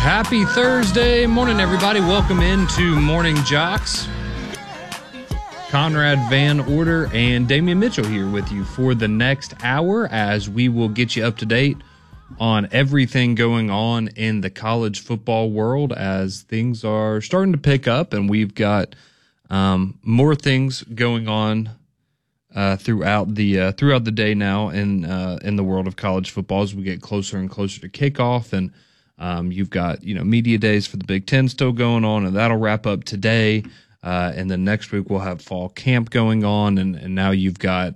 Happy Thursday morning, everybody. Welcome into Morning Jocks. Conrad Van Order and Damian Mitchell here with you for the next hour as we will get you up to date on everything going on in the college football world as things are starting to pick up, and we've got more things going on throughout the day now in the world of college football as we get closer and closer to kickoff. And you've got media days for the Big Ten still going on, and that'll wrap up today. And then next week we'll have fall camp going on, and now you've got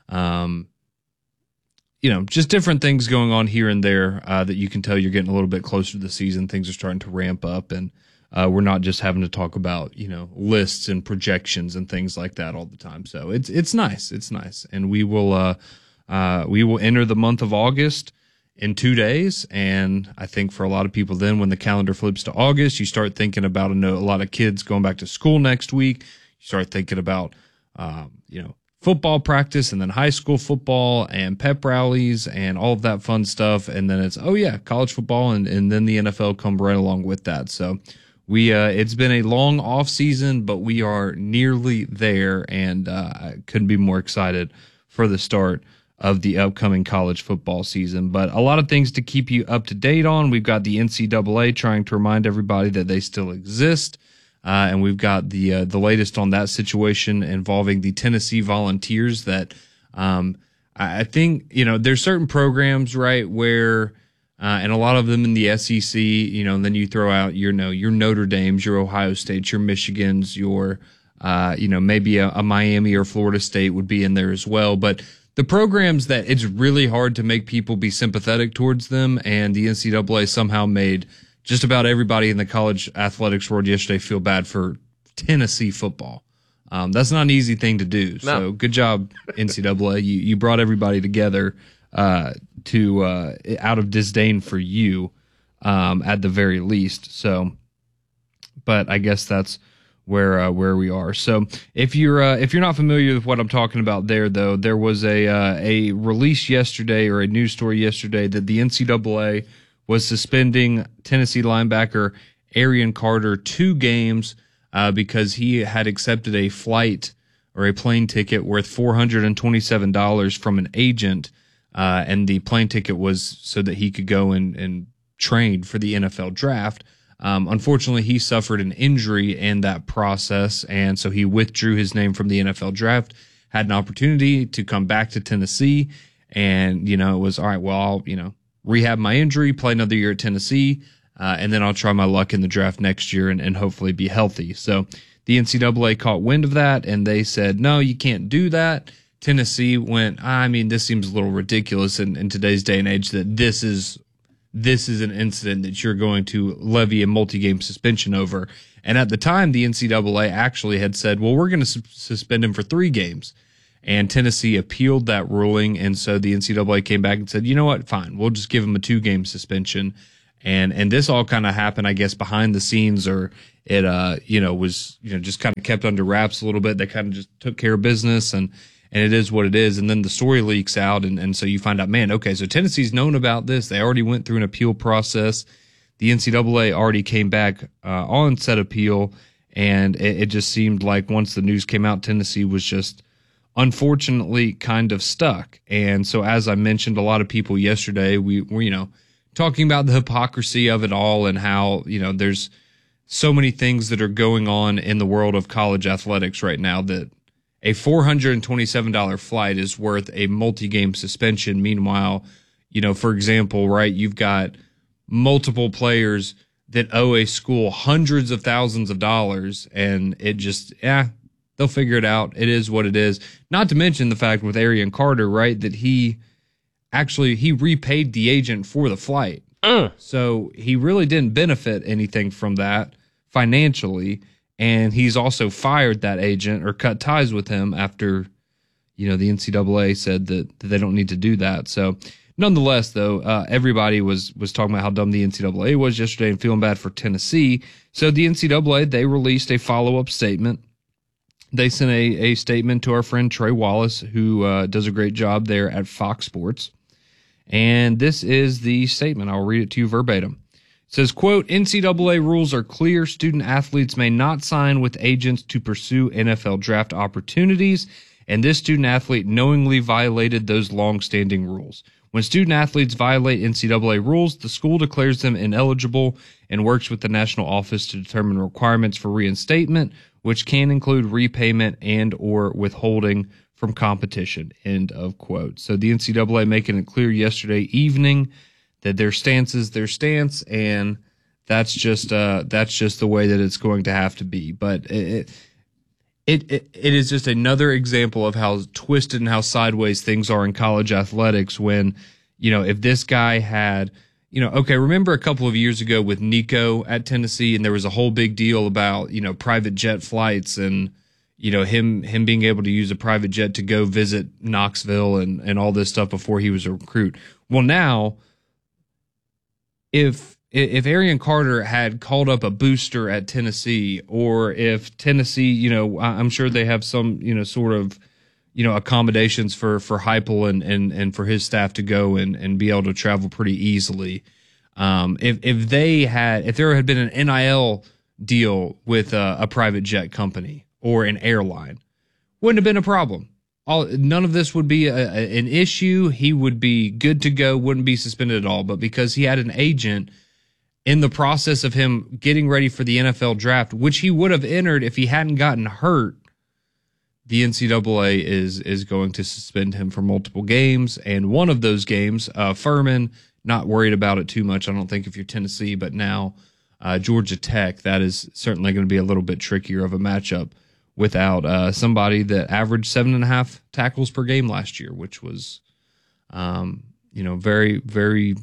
just different things going on here and there that you can tell you're getting a little bit closer to the season. Things are starting to ramp up, and we're not just having to talk about lists and projections and things like that all the time. So it's nice. It's nice, and we will enter the month of August in 2 days. And I think for a lot of people then when the calendar flips to August, you start thinking about a lot of kids going back to school next week. You start thinking about, football practice and then high school football and pep rallies and all of that fun stuff. And then it's, college football and then the NFL come right along with that. So it's been a long off season, but we are nearly there, and I couldn't be more excited for the start of the upcoming college football season. But a lot of things to keep you up to date on. We've got the NCAA trying to remind everybody that they still exist. And we've got the latest on that situation involving the Tennessee Volunteers that I think, there's certain programs, right, where and a lot of them in the SEC, and then you throw out your Notre Dames, your Ohio States, your Michigans, your maybe a Miami or Florida State would be in there as well. But the programs that it's really hard to make people be sympathetic towards them, and the NCAA somehow made just about everybody in the college athletics world yesterday feel bad for Tennessee football. That's not an easy thing to do. No. So good job, NCAA. You brought everybody together to out of disdain for you at the very least. So, but I guess that's where we are. So if you're not familiar with what I'm talking about there, though, there was a release yesterday, or a news story yesterday, that the NCAA was suspending Tennessee linebacker Arian Carter 2 games because he had accepted a flight or a plane ticket worth $427 from an agent, and the plane ticket was so that he could go and train for the NFL draft. Unfortunately, he suffered an injury in that process, and so he withdrew his name from the NFL draft, had an opportunity to come back to Tennessee, and, it was, all right, well, I'll, rehab my injury, play another year at Tennessee, and then I'll try my luck in the draft next year and hopefully be healthy. So the NCAA caught wind of that, and they said, no, you can't do that. Tennessee went, this seems a little ridiculous in today's day and age that this is an incident that you're going to levy a multi-game suspension over. And at the time, the NCAA actually had said, well, we're going to suspend him for 3 games. And Tennessee appealed that ruling. And so the NCAA came back and said, you know what, fine, we'll just give him a 2-game suspension. And this all kind of happened, I guess, behind the scenes, or it, was, just kind of kept under wraps a little bit. They kind of just took care of business, and it is what it is. And then the story leaks out, and so you find out, man, okay, so Tennessee's known about this. They already went through an appeal process. The NCAA already came back on said appeal, and it just seemed like once the news came out, Tennessee was just unfortunately kind of stuck. And so as I mentioned, a lot of people yesterday, we were, talking about the hypocrisy of it all and how, there's so many things that are going on in the world of college athletics right now that a $427 flight is worth a multi-game suspension. Meanwhile, for example, right, you've got multiple players that owe a school hundreds of thousands of dollars, and it just, they'll figure it out. It is what it is. Not to mention the fact with Arian Carter, right, that he repaid the agent for the flight. So he really didn't benefit anything from that financially. And he's also fired that agent or cut ties with him after, the NCAA said that they don't need to do that. So nonetheless, though, everybody was talking about how dumb the NCAA was yesterday and feeling bad for Tennessee. So the NCAA, they released a follow-up statement. They sent a statement to our friend Trey Wallace, who does a great job there at Fox Sports. And this is the statement. I'll read it to you verbatim. It says, quote, NCAA rules are clear. Student athletes may not sign with agents to pursue NFL draft opportunities, and this student athlete knowingly violated those long-standing rules. When student athletes violate NCAA rules, the school declares them ineligible and works with the national office to determine requirements for reinstatement, which can include repayment and or withholding from competition, end of quote. So the NCAA making it clear yesterday evening that their stance is their stance, and that's just the way that it's going to have to be. But it is just another example of how twisted and how sideways things are in college athletics when, if this guy had, okay, remember a couple of years ago with Nico at Tennessee, and there was a whole big deal about, private jet flights and, him being able to use a private jet to go visit Knoxville and all this stuff before he was a recruit. Well, now, if Arian Carter had called up a booster at Tennessee, or if Tennessee, I'm sure they have some, sort of, accommodations for Heupel and for his staff to go and be able to travel pretty easily. If there had been an NIL deal with a private jet company or an airline, wouldn't have been a problem. None of this would be an issue. He would be good to go, wouldn't be suspended at all. But because he had an agent in the process of him getting ready for the NFL draft, which he would have entered if he hadn't gotten hurt, the NCAA is going to suspend him for multiple games. And one of those games, Furman, not worried about it too much, I don't think, if you're Tennessee, but now Georgia Tech, that is certainly going to be a little bit trickier of a matchup without somebody that averaged 7.5 tackles per game last year, which was, very, very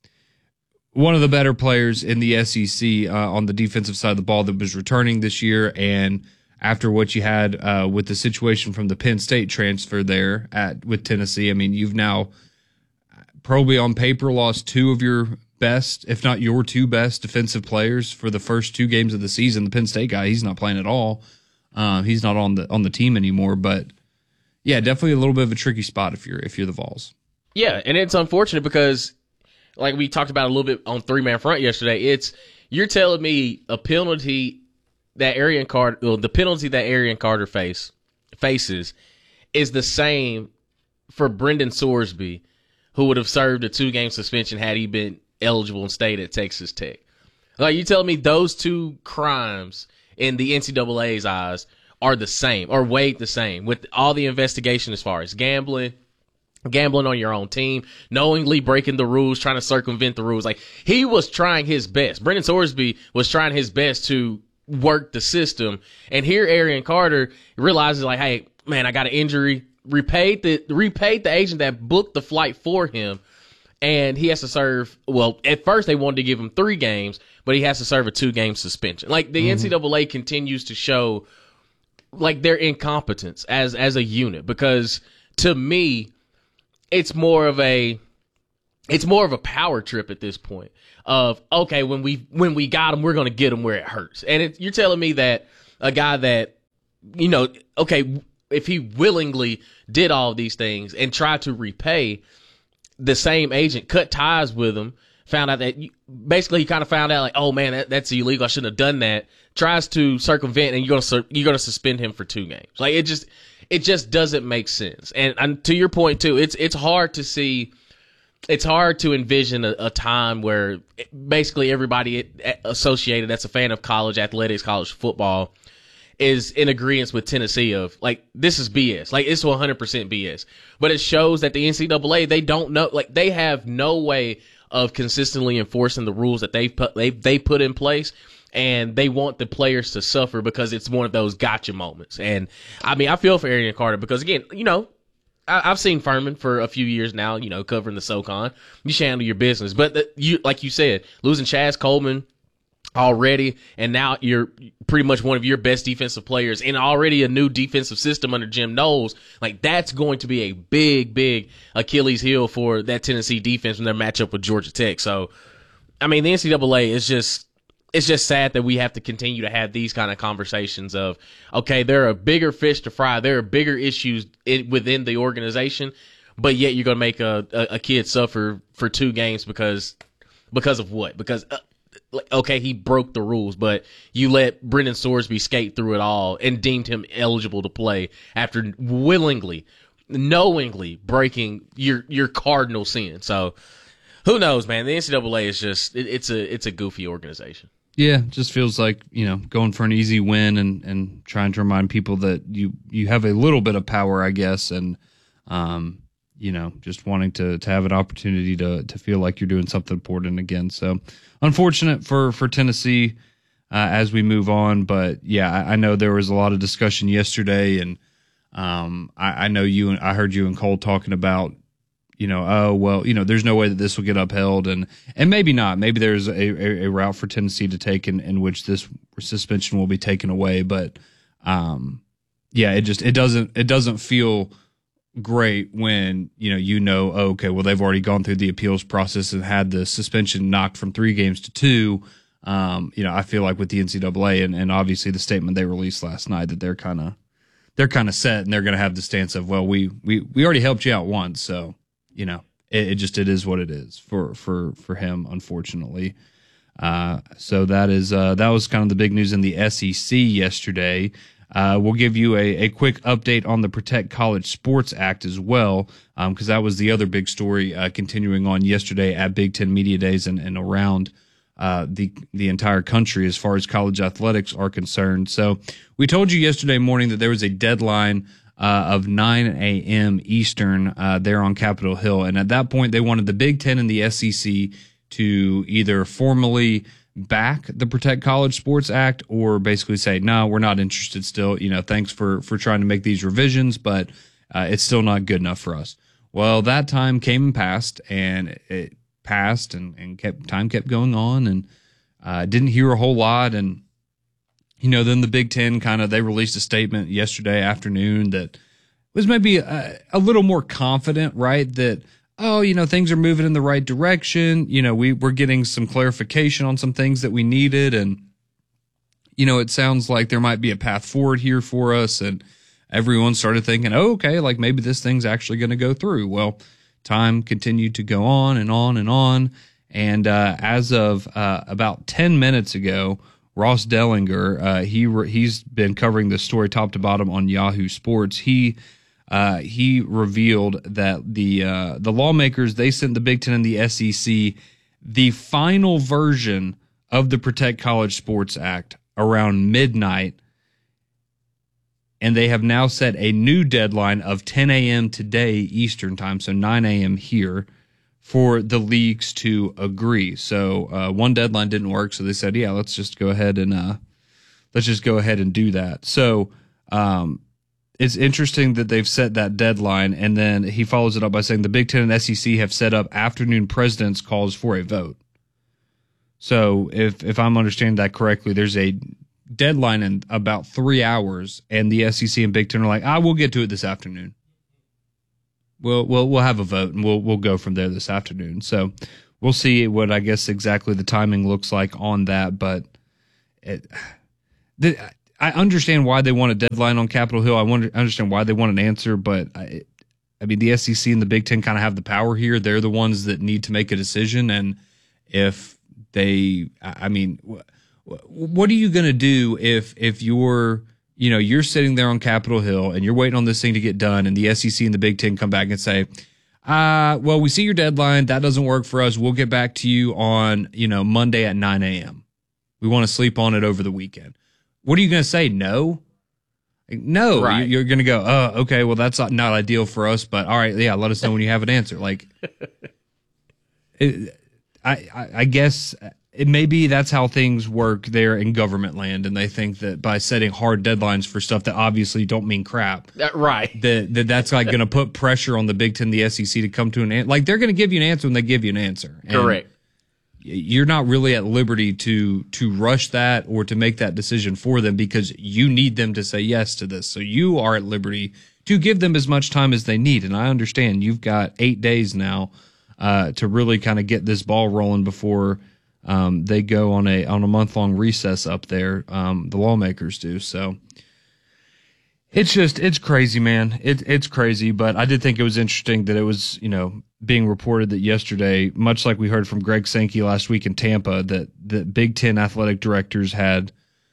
one of the better players in the SEC on the defensive side of the ball that was returning this year. And after what you had with the situation from the Penn State transfer there with Tennessee, I mean, you've now probably on paper lost two of your best, if not your two best defensive players for the first 2 games of the season. The Penn State guy, he's not playing at all. He's not on the team anymore, but yeah, definitely a little bit of a tricky spot if you're the Vols. Yeah, and it's unfortunate because, like we talked about a little bit on 3-Man Front yesterday, you're telling me a penalty that Arian Carter, the penalty that Arian Carter faces is the same for Brendan Sorsby, who would have served a 2-game suspension had he been eligible and stayed at Texas Tech. Like, you telling me those 2 crimes in the NCAA's eyes are the same or weighed the same with all the investigation as far as gambling on your own team, knowingly breaking the rules, trying to circumvent the rules. Like, he was trying his best. Brendan Sorsby was trying his best to work the system. And here Arian Carter realizes, like, hey, man, I got an injury. Repaid the agent that booked the flight for him. And he has to serve, well, at first they wanted to give him 3 games, but he has to serve a 2-game suspension. Like, the NCAA continues to show, like, their incompetence as a unit, because to me, it's more of a power trip at this point of, okay, when we got him, we're going to get him where it hurts. And you're telling me that a guy that, okay, if he willingly did all of these things and tried to repay, the same agent cut ties with him, found out that basically he kind of found out, like, oh man, that's illegal, I shouldn't have done that, tries to circumvent, and you're going to suspend him for 2 games. Like, it just doesn't make sense. And to your point too, it's hard to see, it's hard to envision a time where basically everybody associated that's a fan of college athletics, college football, is in agreement with Tennessee of, like, this is BS. Like, it's 100% BS. But it shows that the NCAA, they don't know, like, they have no way of consistently enforcing the rules that they put in place, and they want the players to suffer because it's one of those gotcha moments. And I mean, I feel for Arian Carter because, again, I've seen Furman for a few years now, covering the SoCon. You should handle your business. But like you said, losing Chaz Coleman already, and now you're pretty much one of your best defensive players in already a new defensive system under Jim Knowles. Like, that's going to be a big, big Achilles heel for that Tennessee defense when they match up with Georgia Tech. So, I mean, the NCAA is it's just sad that we have to continue to have these kind of conversations of, okay, there are bigger fish to fry. There are bigger issues within the organization, but yet you're going to make a kid suffer for 2 games because of what? Because like, okay, he broke the rules, but you let Brendan Sorsby skate through it all and deemed him eligible to play after knowingly breaking your cardinal sin. So who knows, man? The NCAA is just it's a goofy organization. Yeah, it just feels like, going for an easy win and trying to remind people that you have a little bit of power, I guess, and just wanting to have an opportunity to feel like you're doing something important again. So unfortunate for Tennessee as we move on. But yeah, I know there was a lot of discussion yesterday, and I know I heard you and Cole talking about, there's no way that this will get upheld, and maybe not. Maybe there's a route for Tennessee to take in which this suspension will be taken away. But it doesn't feel great when okay, well, they've already gone through the appeals process and had the suspension knocked from 3 games to 2. I feel like with the NCAA and obviously the statement they released last night that they're kind of set, and they're going to have the stance of, well, we already helped you out once, so it is what it is for him, unfortunately. So that was kind of the big news in the SEC yesterday. We'll give you a quick update on the Protect College Sports Act as well, because that was the other big story continuing on yesterday at Big Ten Media Days and around the entire country as far as college athletics are concerned. So we told you yesterday morning that there was a deadline of 9 a.m. Eastern there on Capitol Hill, and at that point they wanted the Big Ten and the SEC to either formally back the Protect College Sports Act or basically say, no, we're not interested still. Thanks for trying to make these revisions, but it's still not good enough for us. Well, that time came and passed, and it passed and time kept going on, and didn't hear a whole lot. And, then the Big Ten they released a statement yesterday afternoon that was maybe a little more confident, right? That, things are moving in the right direction. We're getting some clarification on some things that we needed. And, it sounds like there might be a path forward here for us. And everyone started thinking, okay, like maybe this thing's actually going to go through. Well, time continued to go on and on and on. And as of about 10 minutes ago, Ross Dellinger, he's been covering this story top to bottom on Yahoo Sports. He revealed that the lawmakers, they sent the Big Ten and the SEC the final version of the Protect College Sports Act around midnight, and they have now set a new deadline of 10 a.m. today Eastern time, so 9 a.m. here, for the leagues to agree. So one deadline didn't work, so they said, yeah, let's just go ahead and do that. So it's interesting that they've set that deadline, and then he follows it up by saying the Big Ten and SEC have set up afternoon president's calls for a vote. So if I'm understanding that correctly, there's a deadline in about 3 hours, and the SEC and Big Ten are like, we'll get to it this afternoon. We'll have a vote, and we'll go from there this afternoon. So we'll see what I guess exactly the timing looks like on that, but I understand why they want a deadline on Capitol Hill. I understand why they want an answer, but the SEC and the Big Ten kind of have the power here. They're the ones that need to make a decision, and if they, what are you going to do if you're sitting there on Capitol Hill and you're waiting on this thing to get done, and the SEC and the Big Ten come back and say, well, we see your deadline. That doesn't work for us. We'll get back to you on, Monday at 9 a.m. We want to sleep on it over the weekend. What are you going to say? No? No, right. You're going to go, okay, well, that's not ideal for us, but all right, yeah, let us know when you have an answer. I guess maybe that's how things work there in government land, and they think that by setting hard deadlines for stuff that obviously don't mean crap, right? That's going to put pressure on the Big Ten, the SEC to come to an answer. They're going to give you an answer when they give you an answer. Correct. You're not really at liberty to rush that or to make that decision for them, because you need them to say yes to this. So you are at liberty to give them as much time as they need. And I understand you've got 8 days now to really kind of get this ball rolling before they go on a month-long recess up there. The lawmakers do. So it's crazy, man. It's crazy. But I did think it was interesting that it was, being reported that yesterday, much like we heard from Greg Sankey last week in Tampa, that Big Ten athletic directors had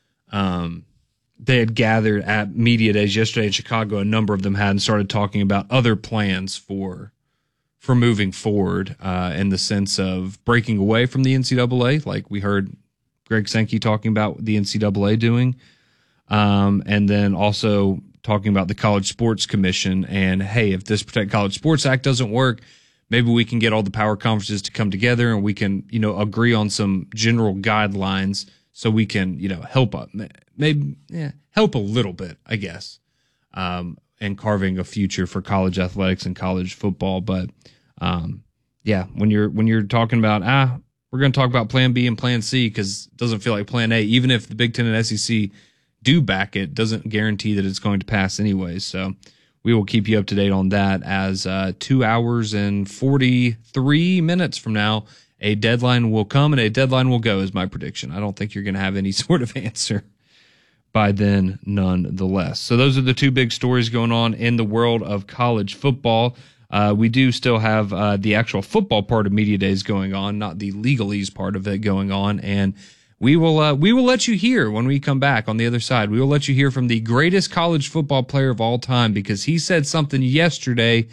they had gathered at media days yesterday in Chicago. A number of them had and started talking about other plans for moving forward in the sense of breaking away from the NCAA, like we heard Greg Sankey talking about the NCAA doing, and then also talking about the College Sports Commission and, hey, if this Protect College Sports Act doesn't work, maybe we can get all the power conferences to come together and we can, agree on some general guidelines so we can, help help a little bit, I guess, and carving a future for college athletics and college football. But when you're talking about we're going to talk about Plan B and Plan C because it doesn't feel like Plan A, even if the Big Ten and SEC do back it, doesn't guarantee that it's going to pass anyways. So we will keep you up to date on that as 2 hours and 43 minutes from now, a deadline will come and a deadline will go is my prediction. I don't think you're going to have any sort of answer by then, nonetheless. So those are the two big stories going on in the world of college football. We do still have the actual football part of Media Days going on, not the legalese part of it going on. And we will let you hear when we come back on the other side. We will let you hear from the greatest college football player of all time because he said something yesterday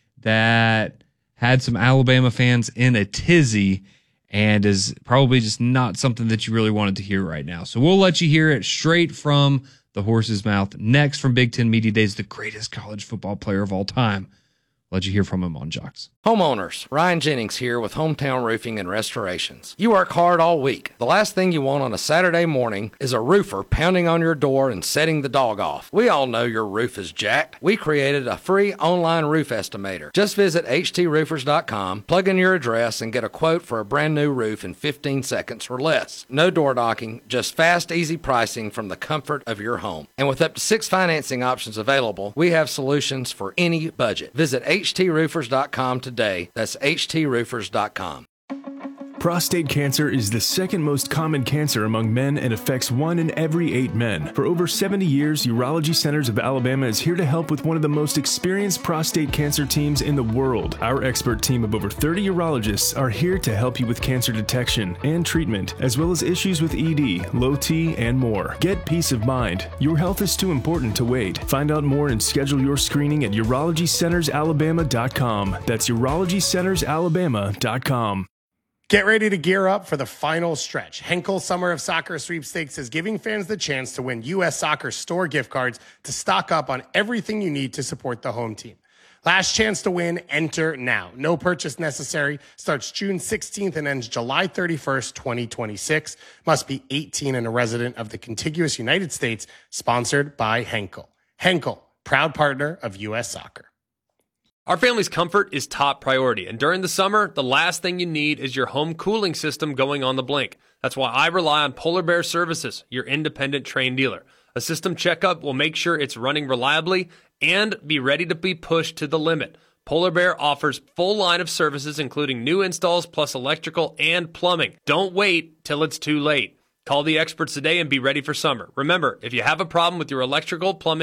that had some Alabama fans in a tizzy and is probably just not something that you really wanted to hear right now. So we'll let you hear it straight from the horse's mouth. Next from Big Ten Media Days, the greatest college football player of all time. Let you hear from him on Jocks. Homeowners, Ryan Jennings here with Hometown Roofing and Restorations. You work hard all week. The last thing you want on a Saturday morning is a roofer pounding on your door and setting the dog off. We all know your roof is jacked. We created a free online roof estimator. Just visit htsroofers.com, plug in your address, and get a quote for a brand new roof in 15 seconds or less. No door knocking, just fast, easy pricing from the comfort of your home. And with up to 6 financing options available, we have solutions for any budget. Visit htsroofers.com today. That's htsroofers.com. Prostate cancer is the second most common cancer among men and affects 1 in every 8 men. For over 70 years, Urology Centers of Alabama is here to help with one of the most experienced prostate cancer teams in the world. Our expert team of over 30 urologists are here to help you with cancer detection and treatment, as well as issues with ED, low T, and more. Get peace of mind. Your health is too important to wait. Find out more and schedule your screening at urologycentersalabama.com. That's urologycentersalabama.com. Get ready to gear up for the final stretch. Henkel Summer of Soccer Sweepstakes is giving fans the chance to win U.S. Soccer store gift cards to stock up on everything you need to support the home team. Last chance to win, enter now. No purchase necessary. Starts June 16th and ends July 31st, 2026. Must be 18 and a resident of the contiguous United States. Sponsored by Henkel. Henkel, proud partner of U.S. Soccer. Our family's comfort is top priority, and during the summer, the last thing you need is your home cooling system going on the blink. That's why I rely on Polar Bear Services, your independent Trane dealer. A system checkup will make sure it's running reliably and be ready to be pushed to the limit. Polar Bear offers full line of services, including new installs plus electrical and plumbing. Don't wait till it's too late. Call the experts today and be ready for summer. Remember, if you have a problem with your electrical, plumbing,